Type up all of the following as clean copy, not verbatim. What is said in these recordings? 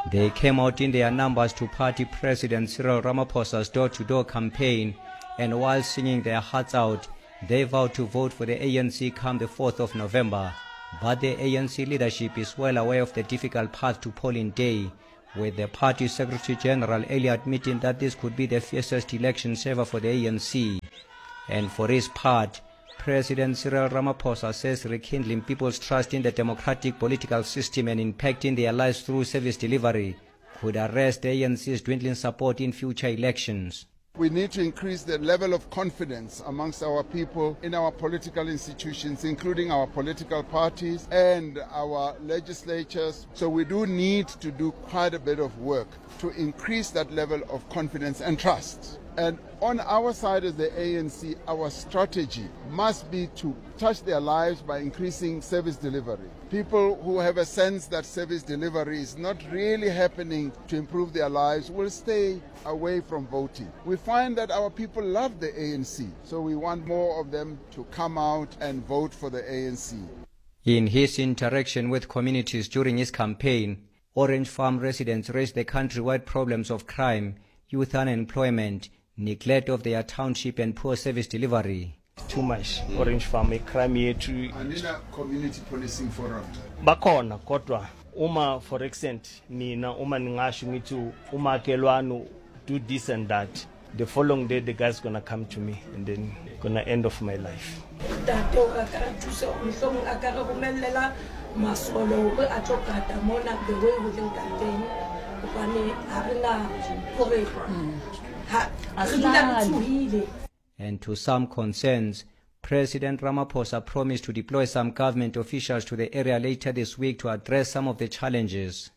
They came out in their numbers to party President Cyril Ramaphosa's door-to-door campaign, and while singing their hearts out, they vowed to vote for the ANC come the 4th of November. But the ANC leadership is well aware of the difficult path to polling day, with the party Secretary General earlier admitting that this could be the fiercest election ever for the ANC. And for his part, President Cyril Ramaphosa says rekindling people's trust in the democratic political system and impacting their lives through service delivery could arrest the ANC's dwindling support in future elections. We need to increase the level of confidence amongst our people in our political institutions, including our political parties and our legislatures. So we do need to do quite a bit of work to increase that level of confidence and trust. And on our side as the ANC, our strategy must be to touch their lives by increasing service delivery. People who have a sense that service delivery is not really happening to improve their lives will stay away from voting. We find that our people love the ANC, so we want more of them to come out and vote for the ANC. In his interaction with communities during his campaign, Orange Farm residents raised the countrywide problems of crime, youth unemployment, neglect of their township and poor service delivery. Too much Orange Farm crime yethu Anina community policing forum. Bakhona kodwa uma for example mina uma ningasho ngithi umakelwano do this and that, the following day the guy's gonna come to me and then gonna end of my life. And to some concerns, President Ramaphosa promised to deploy some government officials to the area later this week to address some of the challenges.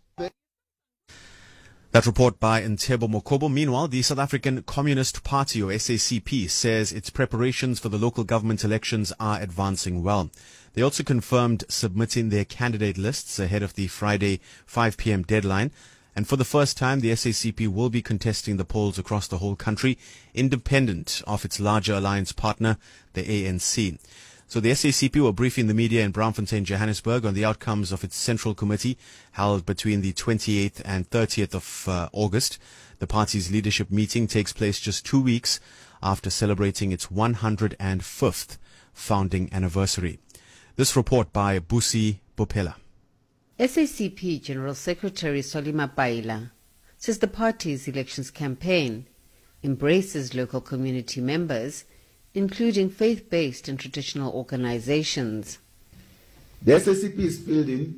That report by Ntebo Mokobo. Meanwhile, the South African Communist Party, or SACP, says its preparations for the local government elections are advancing well. They also confirmed submitting their candidate lists ahead of the Friday 5 p.m. deadline. And for the first time, the SACP will be contesting the polls across the whole country, independent of its larger alliance partner, the ANC. So the SACP were briefing the media in Braamfontein, Johannesburg, on the outcomes of its Central Committee held between the 28th and 30th of August. The party's leadership meeting takes place just 2 weeks after celebrating its 105th founding anniversary. This report by Busi Bophela. SACP General Secretary Solly Mapaila says the party's elections campaign embraces local community members, including faith-based and traditional organizations. The SACP is fielding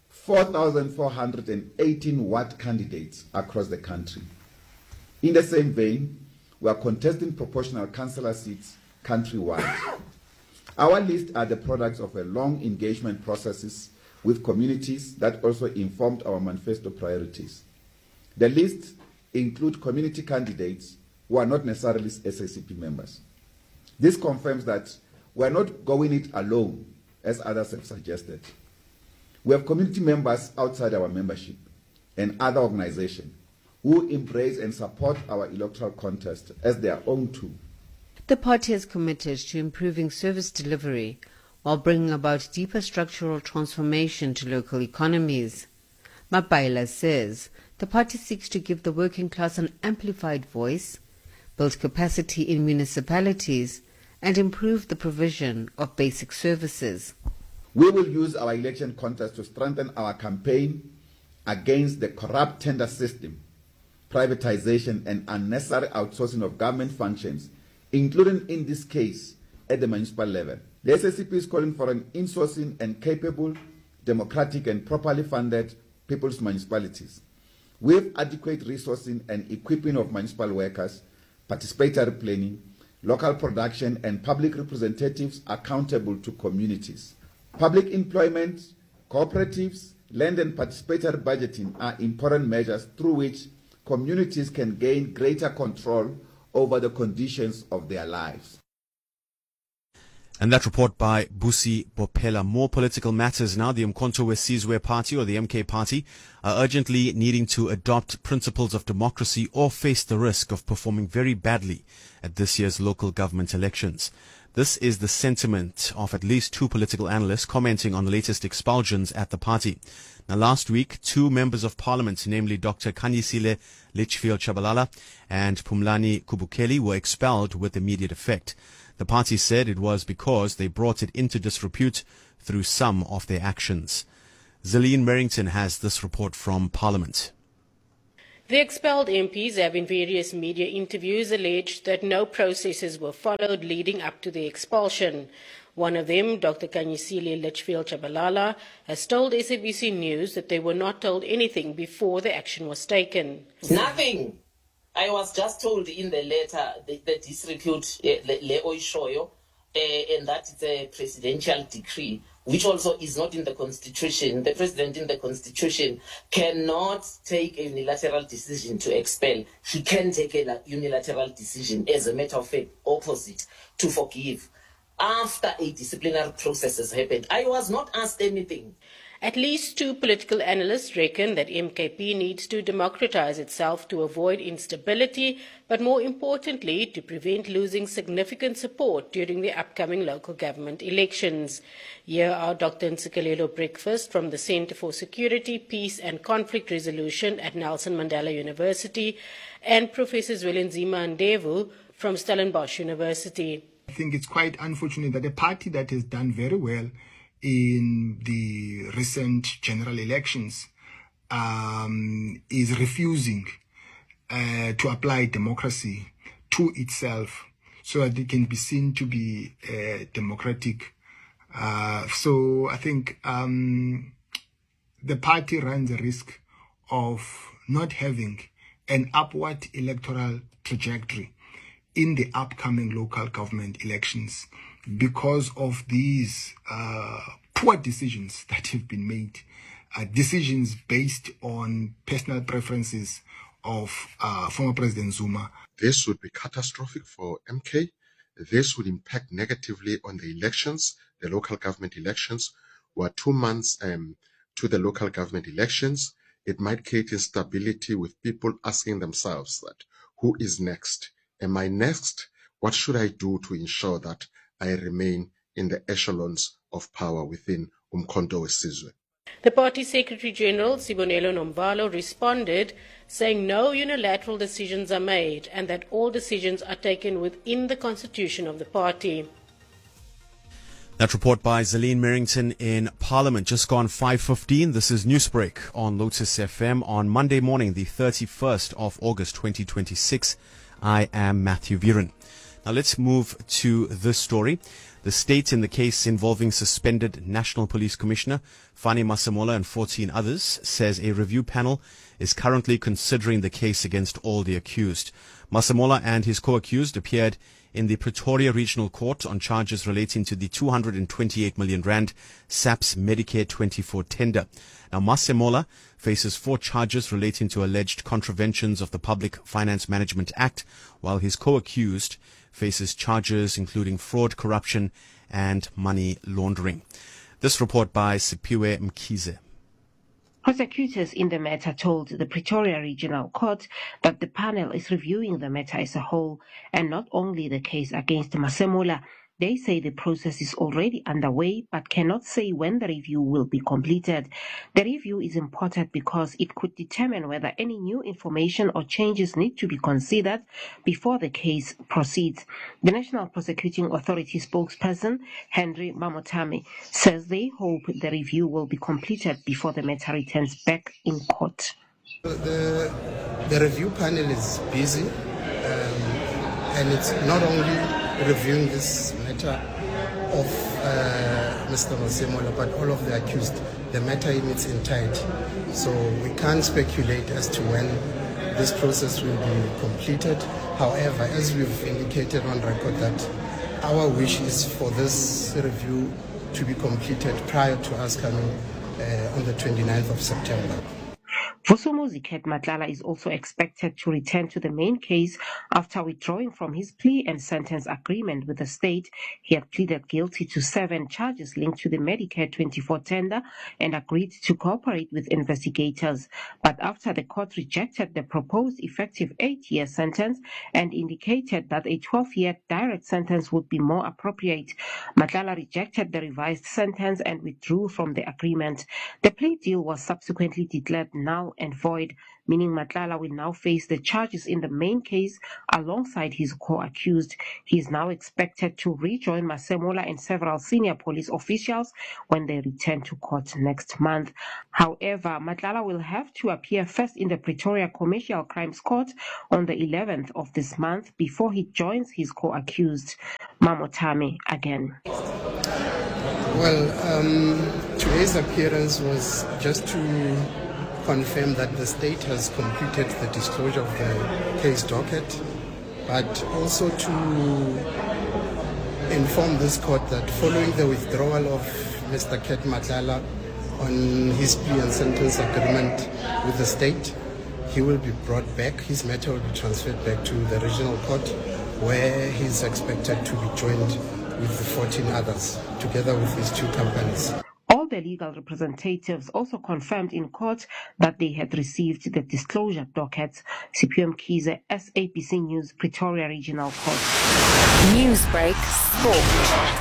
4,418 ward candidates across the country. In the same vein, we are contesting proportional councillor seats countrywide. Our lists are the products of a long engagement processes with communities that also informed our manifesto priorities. The lists include community candidates who are not necessarily SACP members. This confirms that we are not going it alone, as others have suggested. We have community members outside our membership and other organizations who embrace and support our electoral contest as their own tool. The party is committed to improving service delivery while bringing about deeper structural transformation to local economies. Mapaila says the party seeks to give the working class an amplified voice, build capacity in municipalities, and improve the provision of basic services. We will use our election contest to strengthen our campaign against the corrupt tender system, privatization, and unnecessary outsourcing of government functions, including in this case at the municipal level. The SACP is calling for an insourcing and capable, democratic and properly funded people's municipalities, with adequate resourcing and equipping of municipal workers, participatory planning, local production and public representatives accountable to communities. Public employment, cooperatives, land and participatory budgeting are important measures through which communities can gain greater control over the conditions of their lives. And that report by Busi Bophela. More political matters now. The Umkhonto weSizwe Party, or the MK Party, are urgently needing to adopt principles of democracy or face the risk of performing very badly at this year's local government elections. This is the sentiment of at least two political analysts commenting on the latest expulsions at the party. Now, last week, two members of parliament, namely Dr. Khanyisile Litchfield Chabalala and Phumlani Kubukeli, were expelled with immediate effect. The party said it was because they brought it into disrepute through some of their actions. Zelene Merrington has this report from Parliament. The expelled MPs have in various media interviews alleged that no processes were followed leading up to the expulsion. One of them, Dr. Khanyisile Litchfield Chabalala, has told SABC News that they were not told anything before the action was taken. Nothing. I was just told in the letter, the disrepute, le oishoyo, and that is a presidential decree, which also is not in the Constitution. The president in the Constitution cannot take a unilateral decision to expel. He can take a unilateral decision, as a matter of fact, opposite, to forgive. After a disciplinary process has happened, I was not asked anything. At least two political analysts reckon that MKP needs to democratize itself to avoid instability, but more importantly, to prevent losing significant support during the upcoming local government elections. Here are Dr. Ntsikelelo Breakfast from the Center for Security, Peace and Conflict Resolution at Nelson Mandela University and Professor Zwelinzima Ndevu from Stellenbosch University. I think it's quite unfortunate that a party that has done very well in the recent general elections is refusing to apply democracy to itself so that it can be seen to be democratic. So I think the party runs the risk of not having an upward electoral trajectory in the upcoming local government elections because of these poor decisions that have been made, decisions based on personal preferences of former President Zuma. This would be catastrophic for MK. This would impact negatively on the elections, the local government elections. We're 2 months to the local government elections. It might create instability with people asking themselves that, who is next? Am I next? What should I do to ensure that I remain in the echelons of power within Umkhonto weSizwe? The party Secretary General, Sibonelo Nombalo, responded, saying no unilateral decisions are made and that all decisions are taken within the constitution of the party. That report by Zelene Merrington in Parliament. Just gone 5:15. This is Newsbreak on Lotus FM on Monday morning, the 31st of August 2026. I am Matthew Viren. Now let's move to this story. The state in the case involving suspended National Police Commissioner Fani Masemola and 14 others says a review panel is currently considering the case against all the accused. Masemola and his co-accused appeared in the Pretoria Regional Court on charges relating to the 228 million rand SAPS Medicare 24 tender. Now, Masemola faces 4 charges relating to alleged contraventions of the Public Finance Management Act, while his co-accused faces charges including fraud, corruption, and money laundering. This report by Sipiwe Mkhize. Prosecutors in the matter told the Pretoria Regional Court that the panel is reviewing the matter as a whole and not only the case against Masemola. They say the process is already underway but cannot say when the review will be completed. The review is important because it could determine whether any new information or changes need to be considered before the case proceeds. The National Prosecuting Authority spokesperson, Henry Mamotame, says they hope the review will be completed before the matter returns back in court. The review panel is busy and it's not only reviewing this matter of Mr. Masemola, but all of the accused, the matter in its entirety. So we can't speculate as to when this process will be completed. However, as we've indicated on record, that our wish is for this review to be completed prior to us coming on the 29th of September. Vusomuzi Ket Matlala is also expected to return to the main case after withdrawing from his plea and sentence agreement with the state. He had pleaded guilty to 7 charges linked to the Medicare 24 tender and agreed to cooperate with investigators. But after the court rejected the proposed effective 8-year sentence and indicated that a 12-year direct sentence would be more appropriate, Matlala rejected the revised sentence and withdrew from the agreement. The plea deal was subsequently declared null and void, meaning Matlala will now face the charges in the main case alongside his co-accused. He is now expected to rejoin Masemola and several senior police officials when they return to court next month. However, Matlala will have to appear first in the Pretoria Commercial Crimes Court on the 11th of this month before he joins his co-accused. Mamotame again. Well, today's appearance was just to confirm that the state has completed the disclosure of the case docket, but also to inform this court that following the withdrawal of Mr. Ket Matlala on his plea and sentence agreement with the state, he will be brought back. His matter will be transferred back to the regional court, where he's expected to be joined with the 14 others, together with his 2 companies. All the legal representatives also confirmed in court that they had received the disclosure dockets. CPM Kize, SABC News, Pretoria Regional Court. Newsbreak Sport.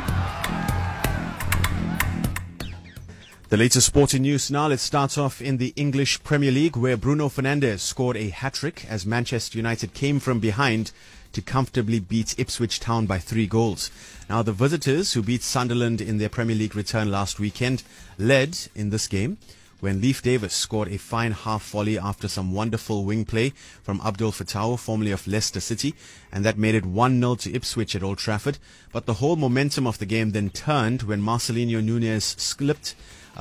The latest sporting news now. Let's start off in the English Premier League, where Bruno Fernandes scored a hat-trick as Manchester United came from behind to comfortably beat Ipswich Town by 3 goals. Now, the visitors, who beat Sunderland in their Premier League return last weekend, led in this game when Leif Davis scored a fine half volley after some wonderful wing play from Abdul Fattah, formerly of Leicester City, and that made it 1-0 to Ipswich at Old Trafford. But the whole momentum of the game then turned when Marcelinho Nunes slipped,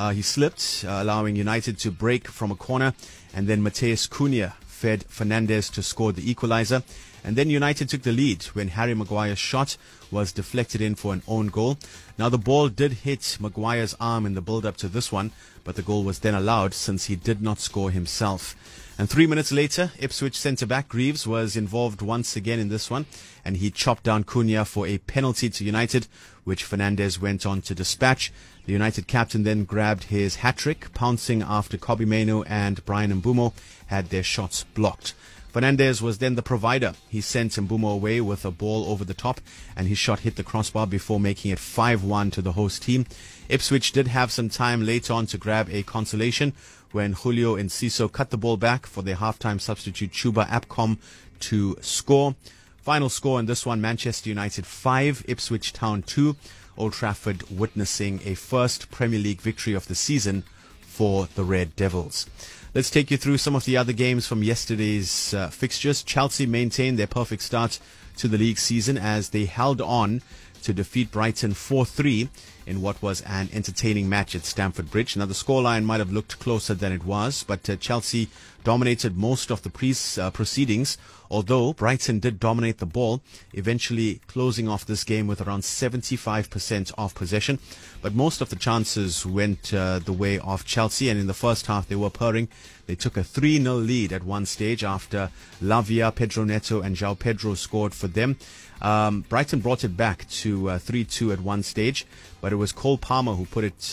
allowing United to break from a corner, and then Mateus Cunha fed Fernandes to score the equalizer. And then United took the lead when Harry Maguire's shot was deflected in for an own goal. Now, the ball did hit Maguire's arm in the build-up to this one, but the goal was then allowed since he did not score himself. And 3 minutes later, Ipswich centre-back Greaves was involved once again in this one, and he chopped down Cunha for a penalty to United, which Fernandes went on to dispatch. The United captain then grabbed his hat-trick, pouncing after Kobbie Mainoo and Brian Mbumo had their shots blocked. Fernandes was then the provider. He sent Mbumo away with a ball over the top, and his shot hit the crossbar before making it 5-1 to the host team. Ipswich did have some time later on to grab a consolation when Julio Enciso cut the ball back for their halftime substitute Chuba Apcom to score. Final score in this one, Manchester United 5, Ipswich Town 2. Old Trafford witnessing a first Premier League victory of the season for the Red Devils. Let's take you through some of the other games from yesterday's fixtures. Chelsea maintained their perfect start to the league season as they held on to defeat Brighton 4-3 in what was an entertaining match at Stamford Bridge. Now, the scoreline might have looked closer than it was, but Chelsea dominated most of the proceedings, although Brighton did dominate the ball, eventually closing off this game with around 75% of possession. But most of the chances went the way of Chelsea, and in the first half they were purring. They took a 3-0 lead at one stage after Lavia, Pedro Neto and João Pedro scored for them. Brighton brought it back to 3-2 at one stage, but it was Cole Palmer who put it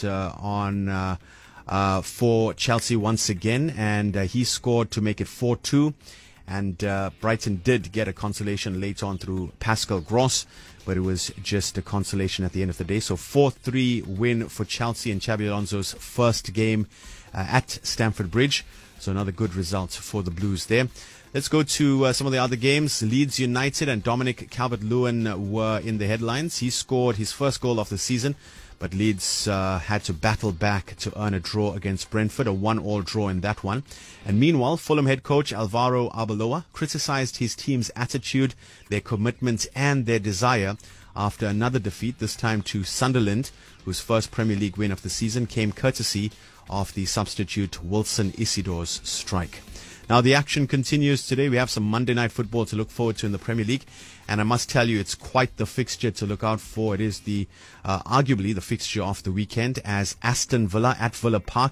on for Chelsea once again, and he scored to make it 4-2. And Brighton did get a consolation later on through Pascal Gross, but it was just a consolation at the end of the day. So 4-3 win for Chelsea in Xabi Alonso's first game at Stamford Bridge. So another good result for the Blues there. Let's go to some of the other games. Leeds United and Dominic Calvert-Lewin were in the headlines. He scored his first goal of the season, but Leeds had to battle back to earn a draw against Brentford, a 1-1 draw in that one. And meanwhile, Fulham head coach Alvaro Arbeloa criticized his team's attitude, their commitment and their desire after another defeat, this time to Sunderland, whose first Premier League win of the season came courtesy of the substitute Wilson Isidore's strike. Now, the action continues today. We have some Monday night football to look forward to in the Premier League. And I must tell you, it's quite the fixture to look out for. It is the arguably the fixture of the weekend, as Aston Villa at Villa Park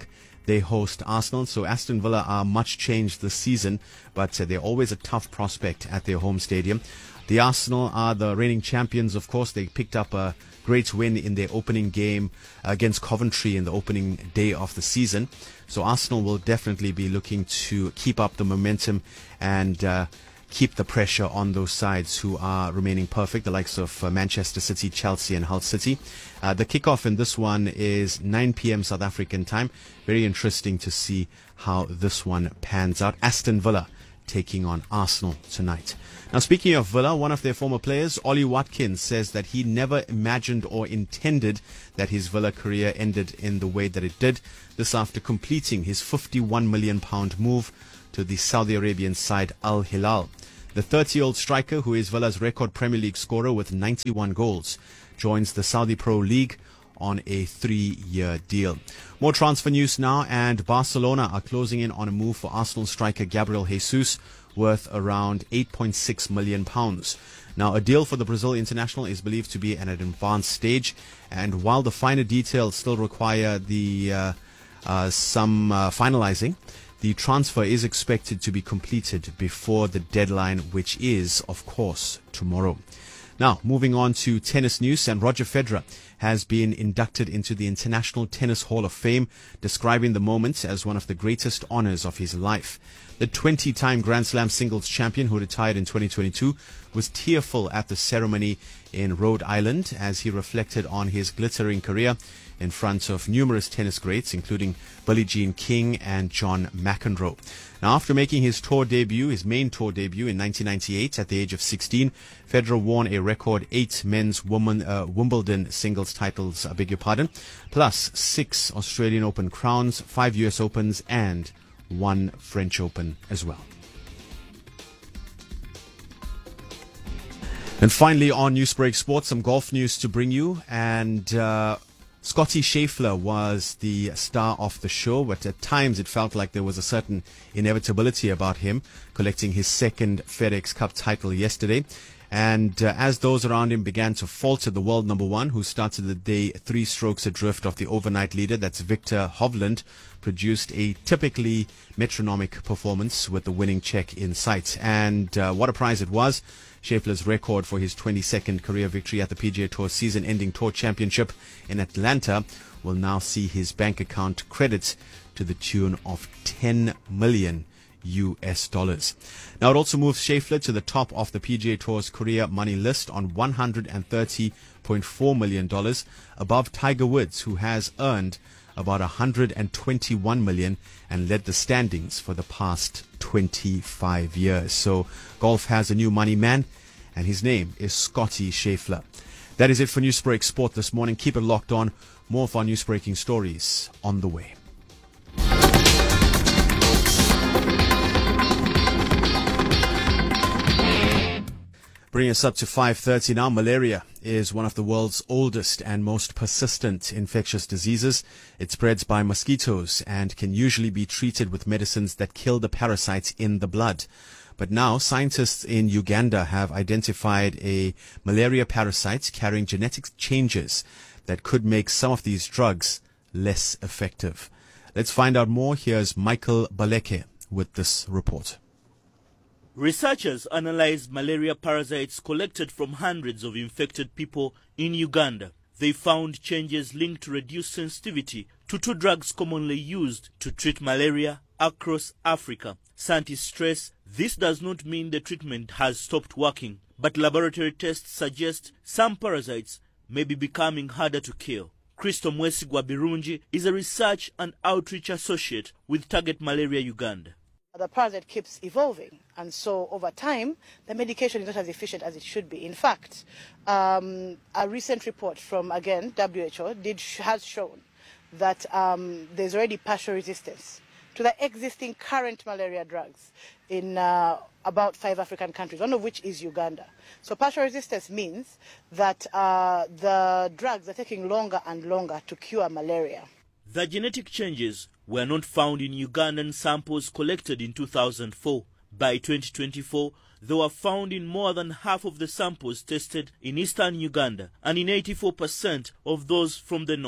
They host Arsenal, so Aston Villa are much changed this season, but they're always a tough prospect at their home stadium. The Arsenal are the reigning champions, of course. They picked up a great win in their opening game against Coventry in the opening day of the season. So Arsenal will definitely be looking to keep up the momentum and keep the pressure on those sides who are remaining perfect, the likes of Manchester City, Chelsea and Hull City. The kickoff in this one is 9 p.m. South African time. Very interesting to see how this one pans out. Aston Villa taking on Arsenal tonight. Now, speaking of Villa, one of their former players, Ollie Watkins, says that he never imagined or intended that his Villa career ended in the way that it did. This after completing his £51 million move to the Saudi Arabian side Al Hilal. The 30-year-old striker, who is Villa's record Premier League scorer with 91 goals, joins the Saudi Pro League on a 3-year deal. More transfer news now, and Barcelona are closing in on a move for Arsenal striker Gabriel Jesus worth around £8.6 million. Now, a deal for the Brazil international is believed to be at an advanced stage, and while the finer details still require some finalizing, the transfer is expected to be completed before the deadline, which is, of course, tomorrow. Now, moving on to tennis news, and Roger Federer has been inducted into the International Tennis Hall of Fame, describing the moment as one of the greatest honors of his life. The 20-time Grand Slam singles champion, who retired in 2022, was tearful at the ceremony in Rhode Island as he reflected on his glittering career in front of numerous tennis greats, including Billie Jean King and John McEnroe. Now, after making his main tour debut in 1998 at the age of 16, Federer won a record 8 men's Wimbledon singles titles, plus 6 Australian Open crowns, 5 US Opens, and 1 French Open as well. And finally, on Newsbreak Sports, some golf news to bring you. And Scottie Scheffler was the star of the show, but at times it felt like there was a certain inevitability about him collecting his second FedEx Cup title yesterday. And as those around him began to falter, the world number one, who started the day 3 strokes adrift of the overnight leader, that's Victor Hovland, produced a typically metronomic performance with the winning check in sight. And what a prize it was. Scheffler's record for his 22nd career victory at the PGA Tour season-ending Tour Championship in Atlanta will now see his bank account credit to the tune of $10 million. Now, it also moves Scheffler to the top of the PGA Tour's career money list on $130.4 million, above Tiger Woods, who has earned about $121 million and led the standings for the past 25 years. So golf has a new money man, and his name is Scottie Scheffler. That is it for Newsbreak Sport this morning. Keep it locked on. More of our newsbreaking stories on the way. Bringing us up to 5:30 now. Malaria is one of the world's oldest and most persistent infectious diseases. It spreads by mosquitoes and can usually be treated with medicines that kill the parasites in the blood. But now scientists in Uganda have identified a malaria parasite carrying genetic changes that could make some of these drugs less effective. Let's find out more. Here's Michael Baleke with this report. Researchers analyzed malaria parasites collected from hundreds of infected people in Uganda. They found changes linked to reduced sensitivity to 2 drugs commonly used to treat malaria across Africa. Scientists stress this does not mean the treatment has stopped working, but laboratory tests suggest some parasites may be becoming harder to kill. Kristo Mwesigwa Birungi is a research and outreach associate with Target Malaria Uganda. The parasite keeps evolving, and so over time, the medication is not as efficient as it should be. In fact, a recent report from, again, WHO has shown that there's already partial resistance to the existing current malaria drugs in about 5 African countries, one of which is Uganda. So partial resistance means that the drugs are taking longer and longer to cure malaria. The genetic changes were not found in Ugandan samples collected in 2004. By 2024, they were found in more than half of the samples tested in eastern Uganda and in 84% of those from the north.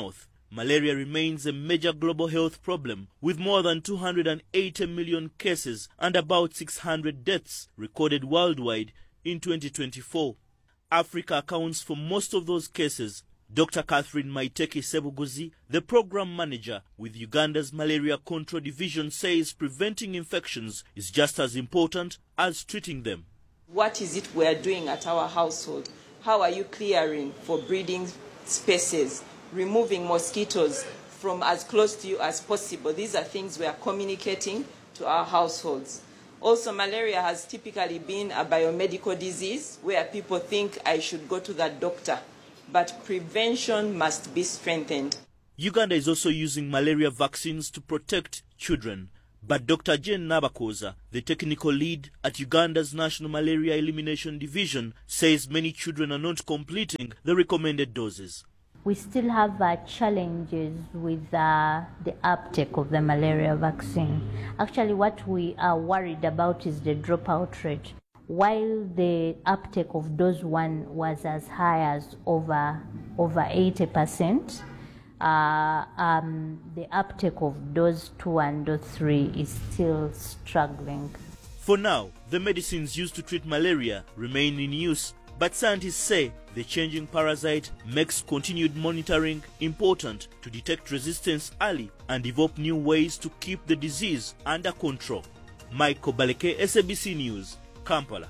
malaria remains a major global health problem, with more than 280 million cases and about 600 deaths recorded worldwide in 2024. Africa accounts for most of those cases. Dr. Catherine Maiteki Sebuguzi, the program manager with Uganda's Malaria Control Division, says preventing infections is just as important as treating them. What is it we are doing at our household? How are you clearing for breeding spaces, removing mosquitoes from as close to you as possible? These are things we are communicating to our households. Also, malaria has typically been a biomedical disease where people think I should go to the doctor. But prevention must be strengthened. Uganda is also using malaria vaccines to protect children. But Dr. Jane Nabakoza, the technical lead at Uganda's National Malaria Elimination Division, says many children are not completing the recommended doses. We still have challenges with the uptake of the malaria vaccine. Actually, what we are worried about is the dropout rate. While the uptake of dose 1 was as high as over 80%, the uptake of dose 2 and dose 3 is still struggling. For now, the medicines used to treat malaria remain in use, but scientists say the changing parasite makes continued monitoring important to detect resistance early and develop new ways to keep the disease under control. Michael Baleke, SABC News, Kampala.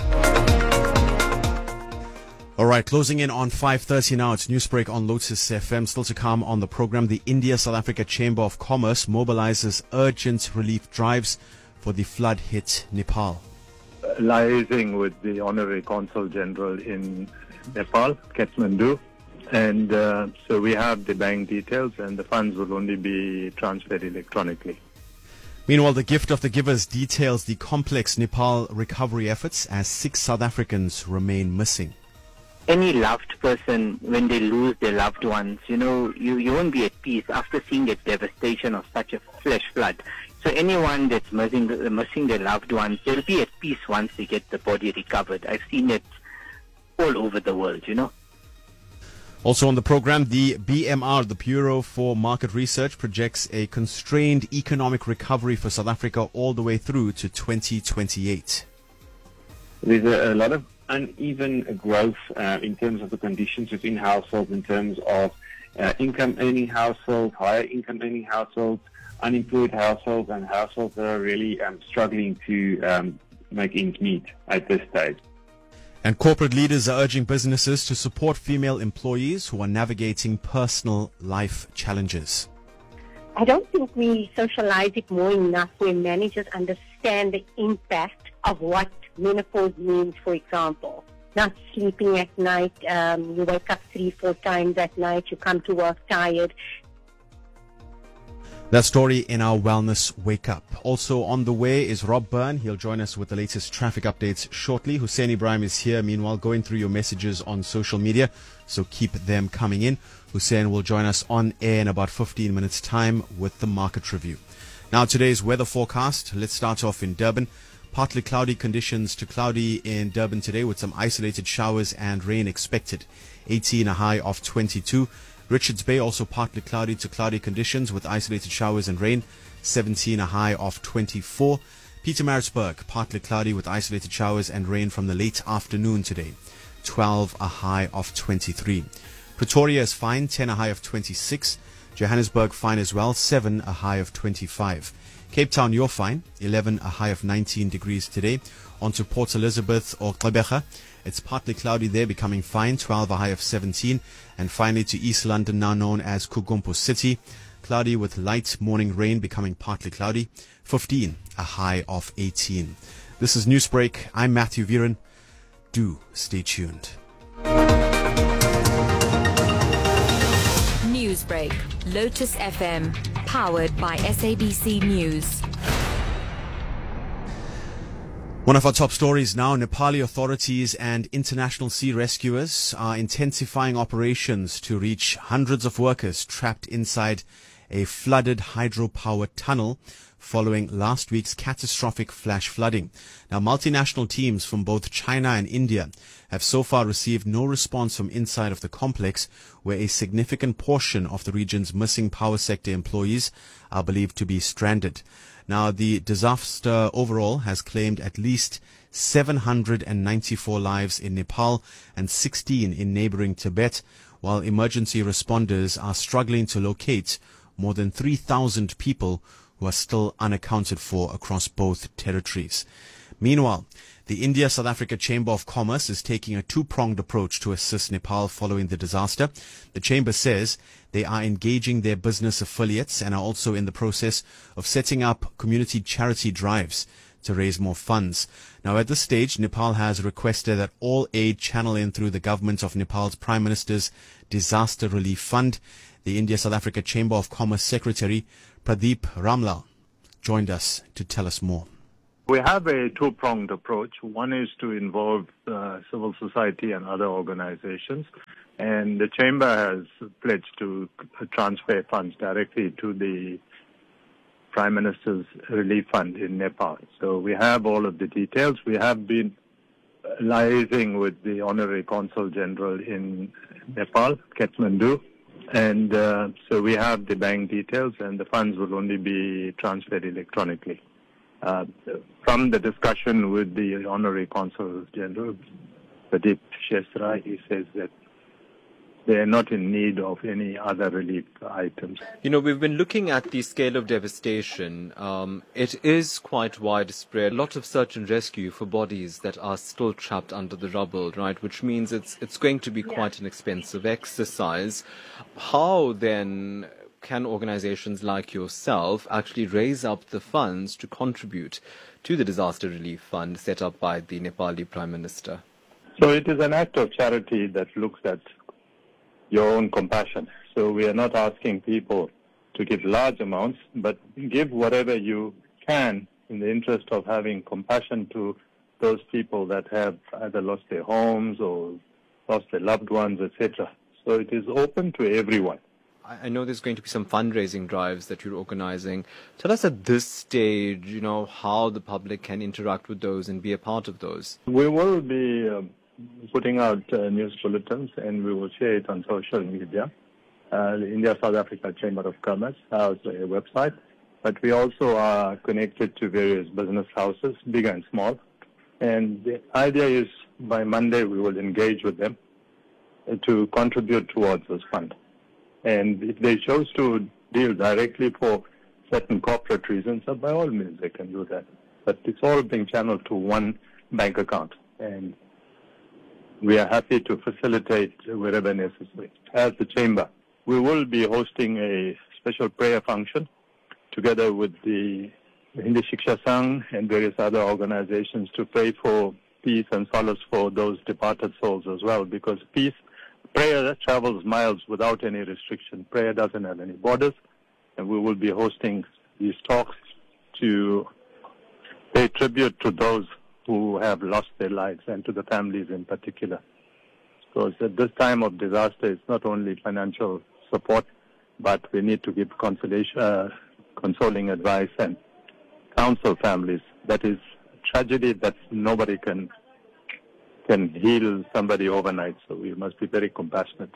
All right, closing in on 5:30 now. It's Newsbreak on Lotus FM. Still to come on the program, the India-South Africa Chamber of Commerce mobilizes urgent relief drives for the flood-hit Nepal. Liaising with the Honorary Consul General in Nepal, Kathmandu. And so we have the bank details, and the funds will only be transferred electronically. Meanwhile, the gift of the givers details the complex Nepal recovery efforts as 6 South Africans remain missing. Any loved person, when they lose their loved ones, you won't be at peace after seeing the devastation of such a flash flood. So anyone that's missing their loved ones, they'll be at peace once they get the body recovered. I've seen it all over the world, Also on the program, the BMR, the Bureau for Market Research, projects a constrained economic recovery for South Africa all the way through to 2028. There's a lot of uneven growth in terms of the conditions within households, in terms of income-earning households, higher income-earning households, unemployed households, and households that are really struggling to make ends meet at this stage. And corporate leaders are urging businesses to support female employees who are navigating personal life challenges. I don't think we socialize it more enough where managers understand the impact of what menopause means, for example. Not sleeping at night, you wake up 3-4 times at night, you come to work tired. That story in our Wellness Wake Up. Also on the way is Rob Byrne. He'll join us with the latest traffic updates shortly. Hussein Ibrahim is here, meanwhile, going through your messages on social media, so keep them coming in. Hussein will join us on air in about 15 minutes' time with the market review. Now, today's weather forecast. Let's start off in Durban. Partly cloudy conditions to cloudy in Durban today with some isolated showers and rain expected. 18, a high of 22. Richards Bay also partly cloudy to cloudy conditions with isolated showers and rain. 17, a high of 24. Pietermaritzburg, partly cloudy with isolated showers and rain from the late afternoon today. 12, a high of 23. Pretoria is fine, 10, a high of 26. Johannesburg fine as well, 7, a high of 25. Cape Town, you're fine, 11, a high of 19 degrees today. On to Port Elizabeth or Gqeberha. It's partly cloudy there, becoming fine, 12, a high of 17. And finally to East London, now known as Kugumpo City. Cloudy with light morning rain, becoming partly cloudy, 15, a high of 18. This is Newsbreak. I'm Matthew Viren. Do stay tuned. Newsbreak, Lotus FM, powered by SABC News. One of our top stories now, Nepali authorities and international sea rescuers are intensifying operations to reach hundreds of workers trapped inside a flooded hydropower tunnel following last week's catastrophic flash flooding. Now, multinational teams from both China and India have so far received no response from inside of the complex, where a significant portion of the region's missing power sector employees are believed to be stranded. Now, the disaster overall has claimed at least 794 lives in Nepal and 16 in neighboring Tibet, while emergency responders are struggling to locate more than 3,000 people who are still unaccounted for across both territories. Meanwhile, the India-South Africa Chamber of Commerce is taking a two-pronged approach to assist Nepal following the disaster. The Chamber says they are engaging their business affiliates and are also in the process of setting up community charity drives to raise more funds. Now, at this stage, Nepal has requested that all aid channel in through the government of Nepal's Prime Minister's Disaster Relief Fund. The India-South Africa Chamber of Commerce Secretary Pradeep Ramlal joined us to tell us more. We have a two-pronged approach. One is to involve civil society and other organizations, and the Chamber has pledged to transfer funds directly to the Prime Minister's Relief Fund in Nepal. So we have all of the details. We have been liaising with the Honorary Consul General in Nepal, Kathmandu, and so we have the bank details, and the funds will only be transferred electronically. From the discussion with the Honorary Consul General, Pradeep Shestra, he says that they are not in need of any other relief items. You know, we've been looking at the scale of devastation. It is quite widespread. A lot of search and rescue for bodies that are still trapped under the rubble, right? Which means it's going to be quite an expensive exercise. How then can organizations like yourself actually raise up the funds to contribute to the disaster relief fund set up by the Nepali Prime Minister? So it is an act of charity that looks at your own compassion. So we are not asking people to give large amounts, but give whatever you can in the interest of having compassion to those people that have either lost their homes or lost their loved ones, etc. So it is open to everyone. I know there's going to be some fundraising drives that you're organizing. Tell us at this stage, you know, how the public can interact with those and be a part of those. We will be putting out news bulletins, and we will share it on social media. The India-South Africa Chamber of Commerce has a website, but we also are connected to various business houses, big and small. And the idea is by Monday we will engage with them to contribute towards this fund. And if they chose to deal directly for certain corporate reasons, by all means they can do that. But it's all being channeled to one bank account. And we are happy to facilitate wherever necessary. As the Chamber, we will be hosting a special prayer function together with the Hindi Shiksha Sangh and various other organizations to pray for peace and solace for those departed souls as well, because prayer travels miles without any restriction. Prayer doesn't have any borders, and we will be hosting these talks to pay tribute to those who have lost their lives and to the families in particular. Because at this time of disaster, it's not only financial support, but we need to give consoling advice and counsel families. That is tragedy that nobody can heal somebody overnight, so we must be very compassionate.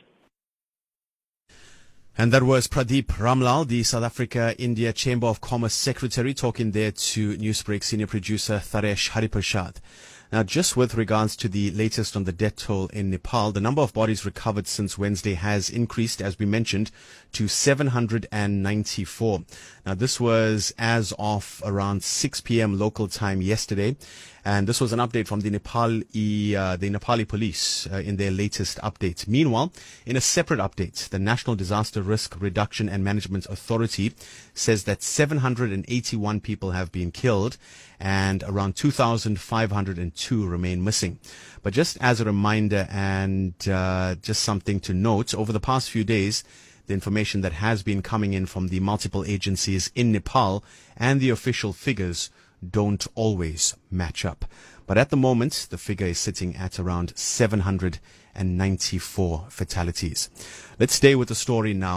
And that was Pradeep Ramlal, the South Africa-India Chamber of Commerce Secretary, talking there to Newsbreak senior producer Tharesh Hariprasad. Now, just with regards to the latest on the death toll in Nepal, the number of bodies recovered since Wednesday has increased, as we mentioned, to 794. Now, this was as of around 6 p.m. local time yesterday. And this was an update from the Nepali police in their latest update. Meanwhile, in a separate update, the National Disaster Risk Reduction and Management Authority says that 781 people have been killed and around 2,502 remain missing. But just as a reminder and just something to note, over the past few days, the information that has been coming in from the multiple agencies in Nepal and the official figures don't always match up. But at the moment, the figure is sitting at around 794 fatalities. Let's stay with the story now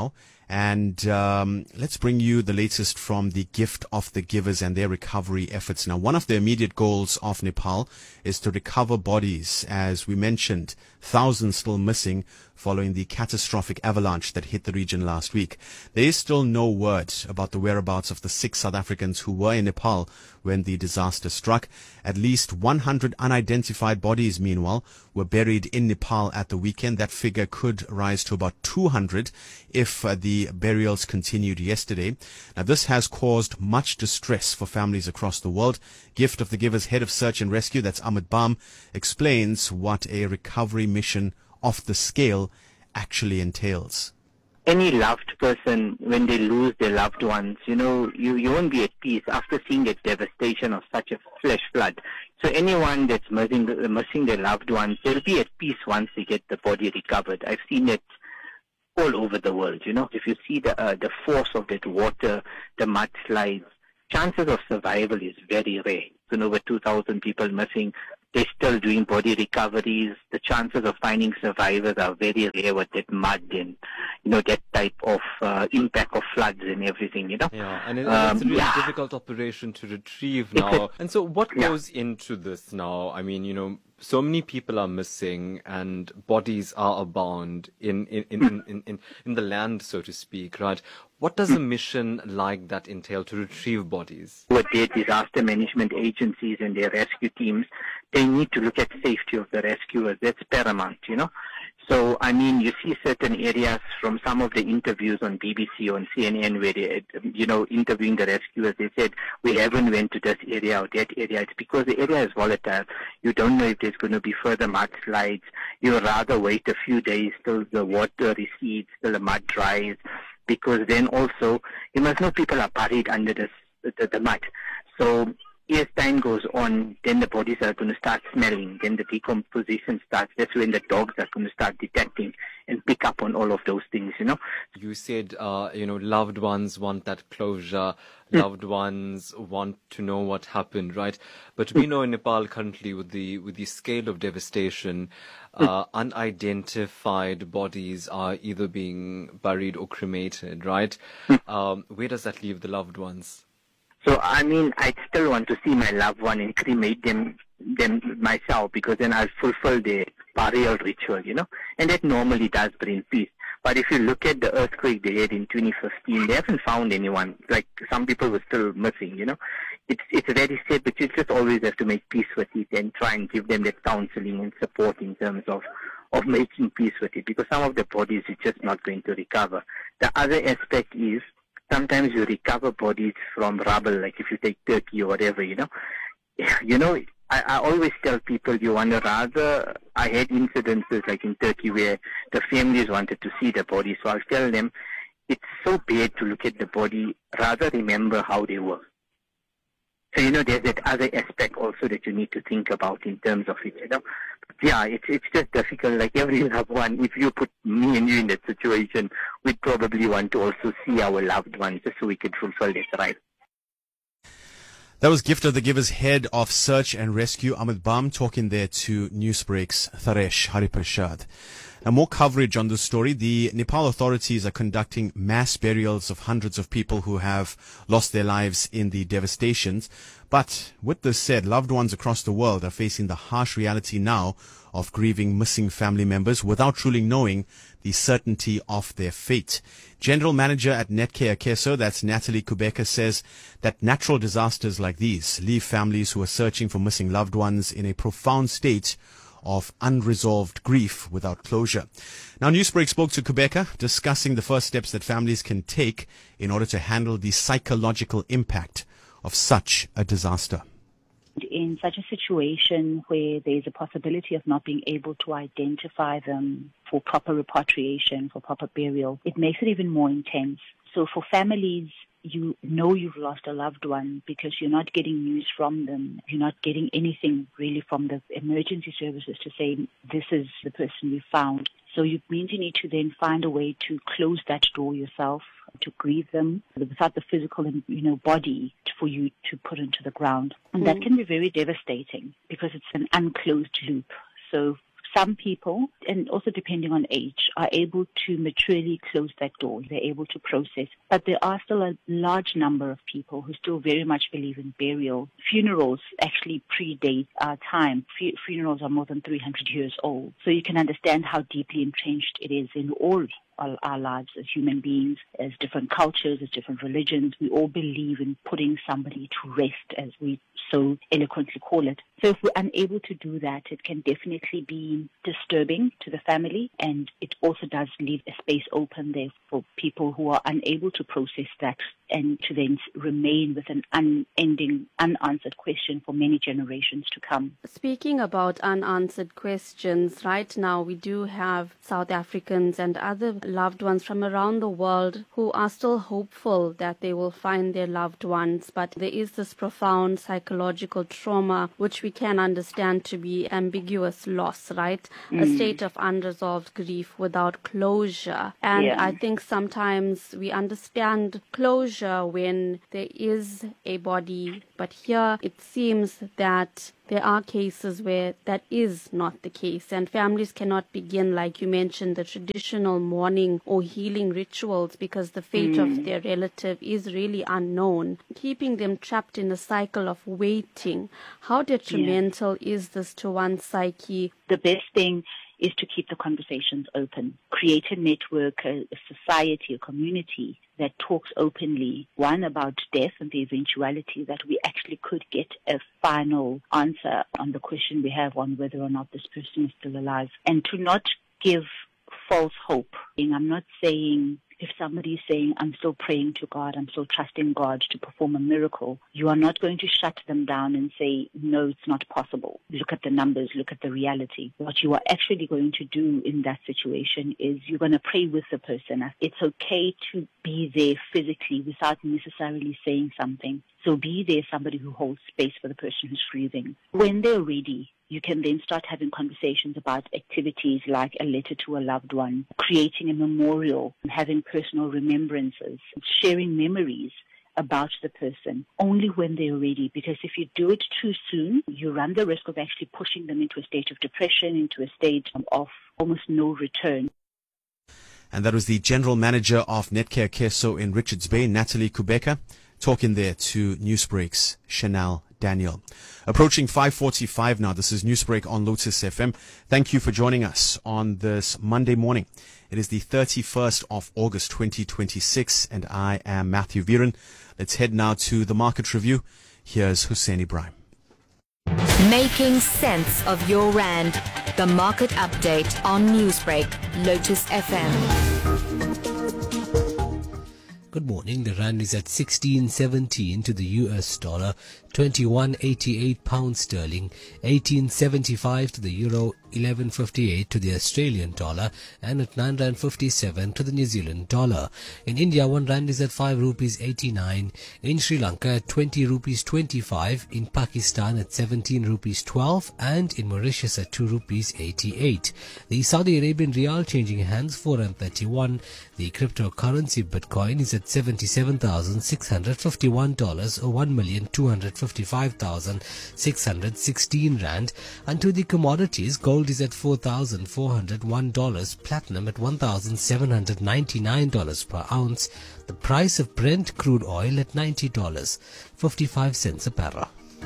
And let's bring you the latest from the Gift of the Givers and their recovery efforts. Now, one of the immediate goals of Nepal is to recover bodies. As we mentioned, thousands still missing following the catastrophic avalanche that hit the region last week. There is still no word about the whereabouts of the 6 South Africans who were in Nepal when the disaster struck. At least 100 unidentified bodies, meanwhile, were buried in Nepal at the weekend. That figure could rise to about 200 if the burials continued yesterday. Now, this has caused much distress for families across the world. Gift of the Givers head of search and rescue, that's Amit Bam, explains what a recovery mission of the scale actually entails. Any loved person, when they lose their loved ones, you won't be at peace after seeing the devastation of such a flash flood. So anyone that's missing their loved ones, they'll be at peace once they get the body recovered. I've seen it all over the world. If you see the force of that water, the mudslides, chances of survival is very rare. So over 2,000 people missing. They're still doing body recoveries. The chances of finding survivors are very rare with that mud and, that type of impact of floods and everything, Yeah, and it's a really difficult operation to retrieve now. And so what goes into this now? I mean, so many people are missing and bodies are abound in the land, so to speak, right? What does a mission like that entail to retrieve bodies? With their disaster management agencies and their rescue teams, they need to look at safety of the rescuers. That's paramount, So, I mean, you see certain areas from some of the interviews on BBC or on CNN where they, interviewing the rescuers, they said, we haven't went to this area or that area. It's because the area is volatile. You don't know if there's going to be further mudslides. You would rather wait a few days till the water recedes, till the mud dries, because then also, you must know people are buried under the mud. So, as time goes on, then the bodies are going to start smelling, then the decomposition starts. That's when the dogs are going to start detecting and pick up on all of those things, You said, loved ones want that closure, loved ones want to know what happened, right? But we know in Nepal currently with the scale of devastation, unidentified bodies are either being buried or cremated, right? Where does that leave the loved ones? So, I mean, I still want to see my loved one and cremate them myself, because then I'll fulfill the burial ritual, and that normally does bring peace. But if you look at the earthquake they had in 2015, they haven't found anyone. Like, some people were still missing, It's very sad, but you just always have to make peace with it and try and give them that counseling and support in terms of making peace with it, because some of the bodies you're just not going to recover. The other aspect is, sometimes you recover bodies from rubble, like if you take Turkey or whatever, I always tell people I had incidences like in Turkey where the families wanted to see the body, so I'll tell them, it's so bad to look at the body, rather remember how they were. So, there's that other aspect also that you need to think about in terms of it, Yeah, it's just difficult. Like every loved one, if you put me and you in that situation, we'd probably want to also see our loved ones just so we could fulfill this right. That was Gift of the Givers head of search and rescue, Amit Bam, talking there to Newsbreak's Tharesh Hariprasad. Now, more coverage on this story. The Nepal authorities are conducting mass burials of hundreds of people who have lost their lives in the devastations. But with this said, loved ones across the world are facing the harsh reality now of grieving missing family members without truly knowing the certainty of their fate. General Manager at Netcare Akeso, that's Natalie Kubeka, says that natural disasters like these leave families who are searching for missing loved ones in a profound state of unresolved grief without closure. Now, Newsbreak spoke to Kubeka, discussing the first steps that families can take in order to handle the psychological impact of such a disaster. In such a situation where there's a possibility of not being able to identify them for proper repatriation, for proper burial, it makes it even more intense. So for families, you know you've lost a loved one because you're not getting news from them. You're not getting anything really from the emergency services to say, this is the person we found. So it means you need to then find a way to close that door yourself, to grieve them without the physical, body for you to put into the ground. And that can be very devastating because it's an unclosed loop. So Some people, and also depending on age, are able to maturely close that door. They're able to process. But there are still a large number of people who still very much believe in burial. Funerals actually predate our time. Funerals are more than 300 years old. So you can understand how deeply entrenched it is in all our lives as human beings, as different cultures, as different religions. We all believe in putting somebody to rest, as we so eloquently call it. So if we're unable to do that, it can definitely be disturbing to the family, and it also does leave a space open there for people who are unable to process that and to then remain with an unending, unanswered question for many generations to come. Speaking about unanswered questions, right now we do have South Africans and other loved ones from around the world who are still hopeful that they will find their loved ones, but there is this profound psychological trauma which we can understand to be ambiguous loss, right? A state of unresolved grief without closure. And I think sometimes we understand closure when there is a body, but here it seems that there are cases where that is not the case, and families cannot begin, like you mentioned, the traditional mourning or healing rituals because the fate of their relative is really unknown, keeping them trapped in a cycle of waiting. How detrimental is this to one's psyche? The best thing is to keep the conversations open. Create a network, a society, a community that talks openly, one, about death and the eventuality that we actually could get a final answer on the question we have on whether or not this person is still alive, and to not give false hope. And I'm not saying, if somebody is saying, I'm still praying to God, I'm still trusting God to perform a miracle, you are not going to shut them down and say, no, it's not possible. Look at the numbers, look at the reality. What you are actually going to do in that situation is you're going to pray with the person. It's okay to be there physically without necessarily saying something. So be there, somebody who holds space for the person who's grieving. When they're ready, you can then start having conversations about activities like a letter to a loved one, creating a memorial, having personal remembrances, sharing memories about the person only when they're ready. Because if you do it too soon, you run the risk of actually pushing them into a state of depression, into a state of almost no return. And that was the General Manager of Netcare Keso in Richards Bay, Natalie Kubeka, talking there to Newsbreak's Chanel Daniel. Approaching 5:45 now. This is Newsbreak on Lotus FM. Thank you for joining us on this Monday morning. It is the 31st of August 2026, and I am Matthew Viren. Let's head now to the market review. Here's Hussein Ibrahim. Making sense of your rand. The market update on Newsbreak, Lotus FM. Good morning. The rand is at 16.17 to the US dollar, 21.88 pounds sterling, 18.75 to the euro, 11.58 to the Australian dollar, and at 9.57 to the New Zealand dollar. In India, 1 rand is at 5 rupees 89. In Sri Lanka at 20 rupees 25. In Pakistan at 17 rupees 12. And in Mauritius at 2 rupees 88. The Saudi Arabian Riyal changing hands 4.31. The cryptocurrency Bitcoin is at $77,651 or 1,255,616 rand. And to the commodities, gold is at $4,401, platinum at $1,799 per ounce. The price of Brent crude oil at $90.55 a barrel.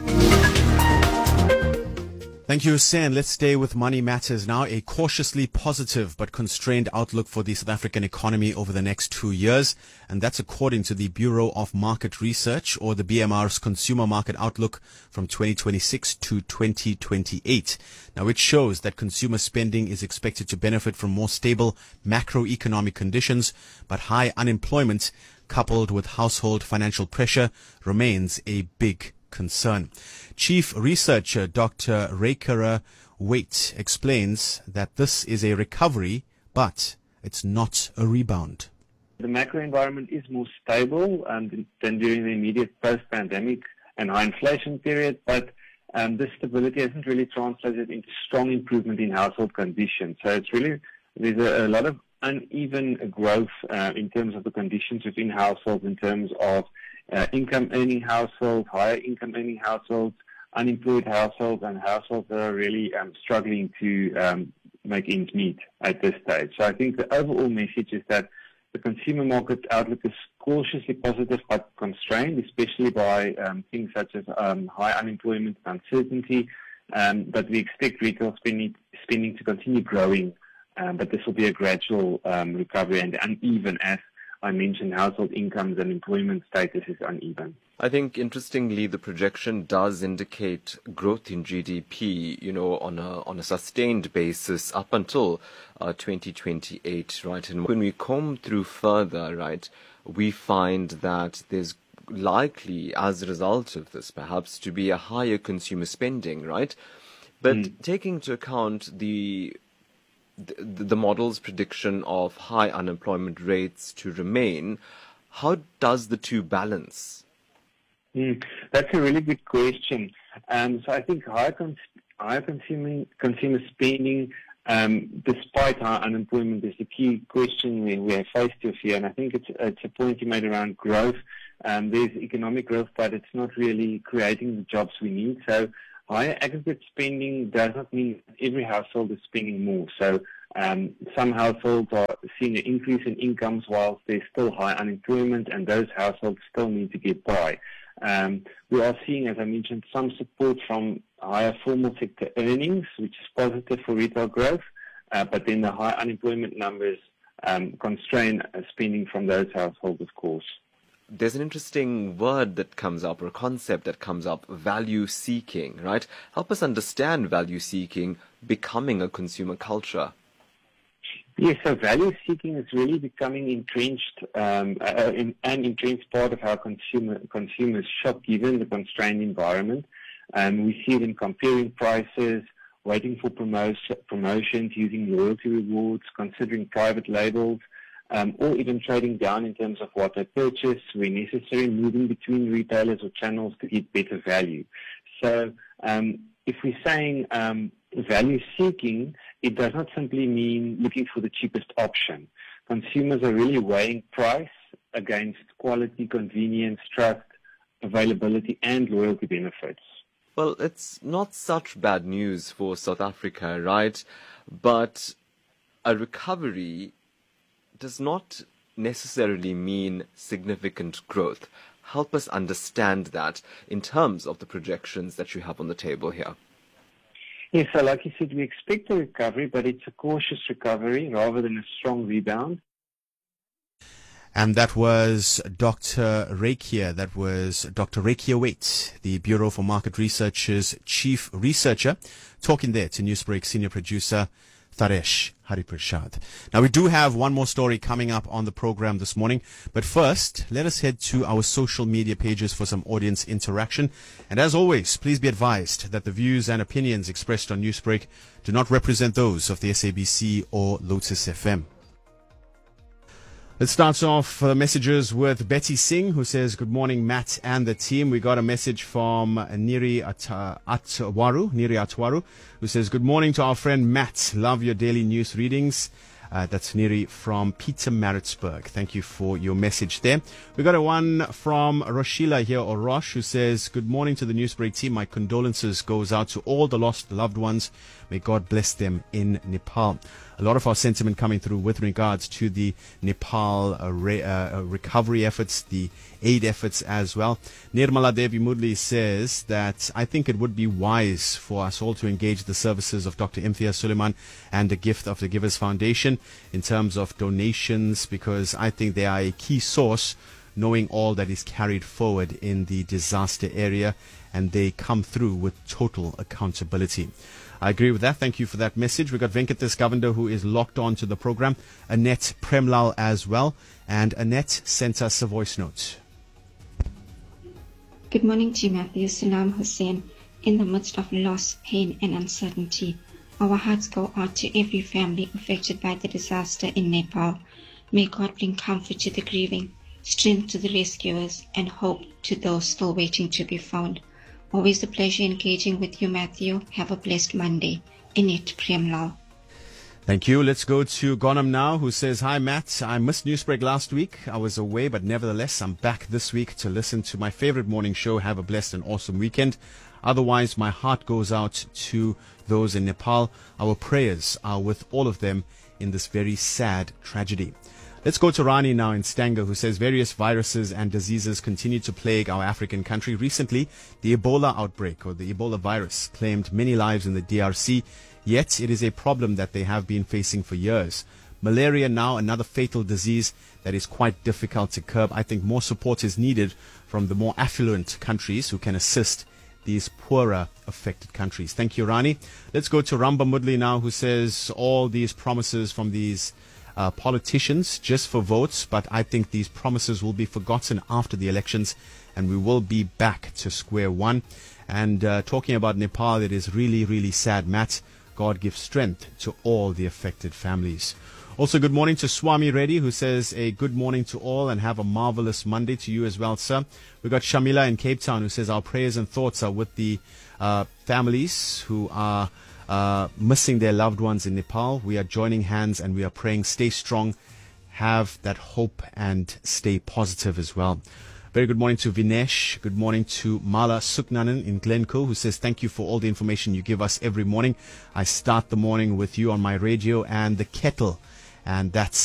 Thank you, Hussein. Let's stay with money matters now. A cautiously positive but constrained outlook for the South African economy over the next 2 years. And that's according to the Bureau of Market Research, or the BMR's Consumer Market Outlook from 2026 to 2028. Now, it shows that consumer spending is expected to benefit from more stable macroeconomic conditions, but high unemployment coupled with household financial pressure remains a big concern. Chief researcher Dr. Rekara Waite explains that this is a recovery, but it's not a rebound. The macro environment is more stable than during the immediate post-pandemic and high inflation period, but this stability hasn't really translated into strong improvement in household conditions. So there's a lot of uneven growth in terms of the conditions within households, in terms of income-earning households, higher income-earning households, unemployed households and households that are really struggling to make ends meet at this stage. So I think the overall message is that the consumer market outlook is cautiously positive but constrained, especially by things such as high unemployment and uncertainty. But we expect retail spending to continue growing, but this will be a gradual recovery and uneven. As I mentioned, household incomes and employment status is uneven. I think, interestingly, the projection does indicate growth in GDP, on a sustained basis up until 2028, right? And when we comb through further, right, we find that there's likely, as a result of this, perhaps, to be a higher consumer spending, right? But taking into account the model's prediction of high unemployment rates to remain, how does the two balance? That's a really good question. So I think higher consumer spending, despite high unemployment, is the key question we are faced with here. And I think it's a point you made around growth. There's economic growth, but it's not really creating the jobs we need. So higher aggregate spending does not mean every household is spending more. So some households are seeing an increase in incomes whilst there's still high unemployment, and those households still need to get by. We are seeing, as I mentioned, some support from higher formal sector earnings, which is positive for retail growth, but then the high unemployment numbers constrain spending from those households, of course. There's an interesting word that comes up, or a concept that comes up, value seeking, right? Help us understand value seeking becoming a consumer culture. Yes, so value seeking is really becoming entrenched, an entrenched part of how consumers shop given the constrained environment. We see them comparing prices, waiting for promotions, using loyalty rewards, considering private labels, or even trading down in terms of what they purchase, where necessary, moving between retailers or channels to get better value. So if we're saying value seeking, it does not simply mean looking for the cheapest option. Consumers are really weighing price against quality, convenience, trust, availability, and loyalty benefits. Well, it's not such bad news for South Africa, right? But a recovery does not necessarily mean significant growth. Help us understand that in terms of the projections that you have on the table here. Yes, so like you said, we expect a recovery, but it's a cautious recovery rather than a strong rebound. And that was Dr. Rakia. That was Dr. Rakia Waite, the Bureau for Market Research's chief researcher, talking there to Newsbreak senior producer Tharesh Hariprasad. Now, we do have one more story coming up on the program this morning, but first, let us head to our social media pages for some audience interaction. And as always, please be advised that the views and opinions expressed on Newsbreak do not represent those of the SABC or Lotus FM. Let's start off messages with Betty Singh, who says, good morning, Matt and the team. We got a message from Niri Atwaru, who says, good morning to our friend Matt. Love your daily news readings. That's Niri from Pietermaritzburg. Thank you for your message there. We got a one from Roshila here, or Rosh, who says, good morning to the Newsbreak team. My condolences goes out to all the lost loved ones. May God bless them in Nepal. A lot of our sentiment coming through with regards to the Nepal recovery efforts, the aid efforts as well. Nirmala Devi Mudli says that I think it would be wise for us all to engage the services of Dr. Imtiaz Sooliman and the Gift of the Givers Foundation in terms of donations, because I think they are a key source, knowing all that is carried forward in the disaster area, and they come through with total accountability. I agree with that. Thank you for that message. We've got Venkatesh Govender, who is locked on to the program. Annette Premlal as well. And Annette sent us a voice note. Good morning to you, Matthew. Salam Hussein. In the midst of loss, pain and uncertainty, our hearts go out to every family affected by the disaster in Nepal. May God bring comfort to the grieving, strength to the rescuers, and hope to those still waiting to be found. Always a pleasure engaging with you, Matthew. Have a blessed Monday. Annette Premlal. Thank you. Let's go to Gonam now, who says, hi, Matt. I missed Newsbreak last week. I was away, but nevertheless, I'm back this week to listen to my favorite morning show. Have a blessed and awesome weekend. Otherwise, my heart goes out to those in Nepal. Our prayers are with all of them in this very sad tragedy. Let's go to Rani now in Stanger, who says various viruses and diseases continue to plague our African country. Recently, the Ebola outbreak, or the Ebola virus, claimed many lives in the DRC, yet it is a problem that they have been facing for years. Malaria now, another fatal disease that is quite difficult to curb. I think more support is needed from the more affluent countries who can assist these poorer affected countries. Thank you, Rani. Let's go to Ramba Mudli now, who says all these promises from these politicians just for votes, but I think these promises will be forgotten after the elections and we will be back to square one. And talking about Nepal, it is really, really sad, Matt. God give strength to all the affected families. Also, good morning to Swami Reddy, who says a good morning to all and have a marvelous Monday to you as well, sir. We've got Shamila in Cape Town, who says our prayers and thoughts are with the families who are missing their loved ones in Nepal. We are joining hands and we are praying, stay strong, have that hope and stay positive as well. Very good morning to Vinesh. Good morning to Mala Suknanan in Glencoe, who says thank you for all the information you give us every morning. I start the morning with you on my radio and the kettle, and that's